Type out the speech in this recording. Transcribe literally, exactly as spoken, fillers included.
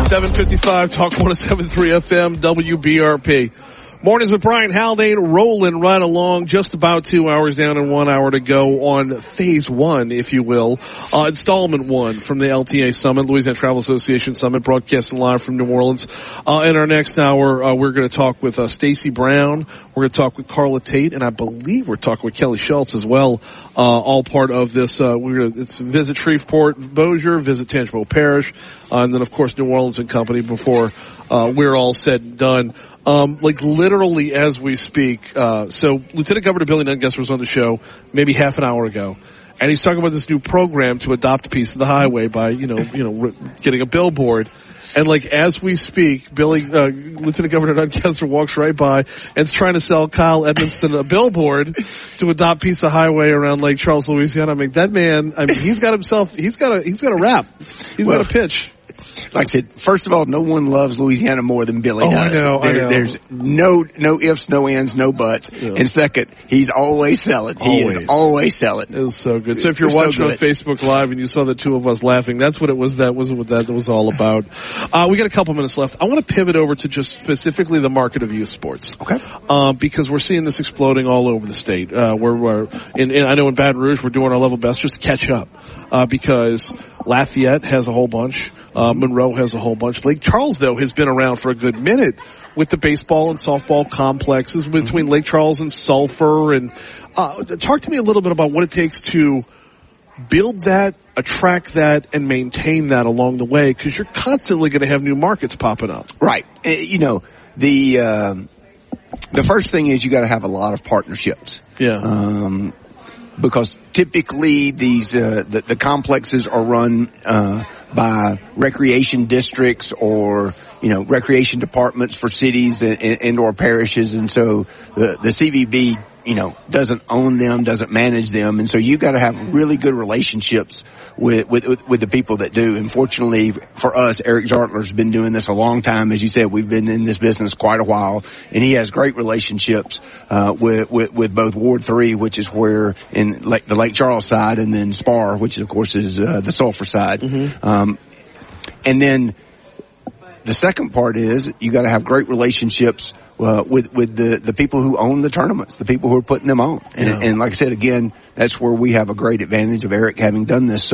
seven fifty-five, Talk one oh seven point three F M, W B R P. Mornings with Brian Haldane, rolling right along, just about two hours down and one hour to go on phase one, if you will. Uh, installment one from the L T A Summit, Louisiana Travel Association Summit, broadcasting live from New Orleans. Uh, in our next hour, uh, we're going to talk with uh, Stacey Brown. We're going to talk with Carla Tate, and I believe we're talking with Kelly Schultz as well. Uh, all part of this, uh, we're going to, it's visit Shreveport, Bossier, visit Tangipahoa Parish, uh, and then of course New Orleans and Company before, uh, we're all said and done. Um, like literally as we speak, uh, so Lieutenant Governor Billy Nungesser was on the show maybe half an hour ago, and he's talking about this new program to adopt a piece of the highway by, you know, you know, getting a billboard. And like as we speak, Billy, uh, Lieutenant Governor Nungesser walks right by and is trying to sell Kyle Edmonston a billboard to adopt a piece of highway around Lake Charles, Louisiana. I mean, that man, I mean, he's got himself, he's got a, he's got a rap. He's well, got a pitch. Like I said, first of all, no one loves Louisiana more than Billy oh, does. I know, there, I know. There's no no ifs, no ands, no buts. Yeah. And second, he's always selling. He always. is always selling. It was so good. So if you're They're watching so on Facebook Live and you saw the two of us laughing, that's what it was. That was what that was all about. Uh, we got a couple minutes left. I want to pivot over to just specifically the market of youth sports. Okay. Uh, because we're seeing this exploding all over the state. Uh, we're, we're in, in, I know in Baton Rouge we're doing our level best just to catch up. Uh, because Lafayette has a whole bunch. Uh, Monroe has a whole bunch. Lake Charles, though, has been around for a good minute with the baseball and softball complexes between Lake Charles and Sulphur. And uh, talk to me a little bit about what it takes to build that, attract that, and maintain that along the way, because you're constantly going to have new markets popping up. Right. Uh, you know, the um, the first thing is you got to have a lot of partnerships. Yeah. Um, because typically these uh, the, the complexes are run uh by recreation districts or, you know, recreation departments for cities and, and or parishes. And so the, the C V B, you know, doesn't own them, doesn't manage them. And so you got to have really good relationships with, with, with the people that do. And fortunately for us, Eric Zartler's been doing this a long time. As you said, we've been in this business quite a while, and he has great relationships, uh, with, with, with both Ward three, which is where in Lake, the Lake Charles side, and then Spar, which of course is, uh, the Sulphur side. Mm-hmm. Um, and then the second part is you got to have great relationships uh, with with the the people who own the tournaments, the people who are putting them on. And, yeah. and like I said, again, that's where we have a great advantage of Eric having done this so